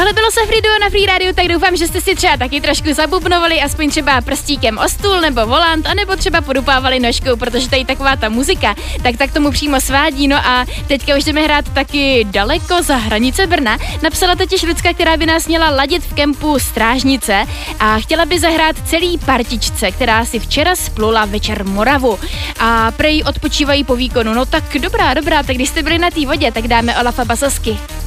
Tohle bylo Safri Duo na Free Radio, tak doufám, že jste si třeba taky trošku zabubnovali, aspoň třeba prstíkem o stůl nebo volant, anebo třeba podupávali nožkou, protože tady taková ta muzika, tak tomu přímo svádí. No a teďka už jdeme hrát taky daleko za hranice Brna. Napsala totiž Lucka, která by nás měla ladit v kempu Strážnice a chtěla by zahrát celý partičce, která si včera splula večer Moravu a prej odpočívají po výkonu. No tak dobrá, tak když jste byli na té vodě, tak dáme Olafa Basosky.